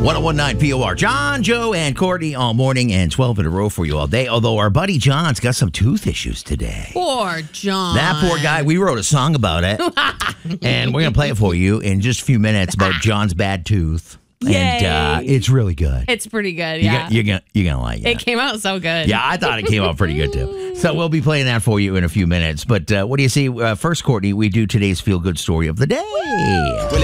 1019 POR. John, Joe, and Courtney all morning and 12 in a row for you all day. Although our buddy John's got some tooth issues today. Poor John. That poor guy. We wrote a song about it. And we're going to play it for you in just a few minutes about John's bad tooth. Yay. And it's really good. It's pretty good, yeah. You're gonna like it. It came out so good. Yeah, I thought it came out pretty good, too. So we'll be playing that for you in a few minutes. But what do you see? First, Courtney, we do today's feel-good story of the day.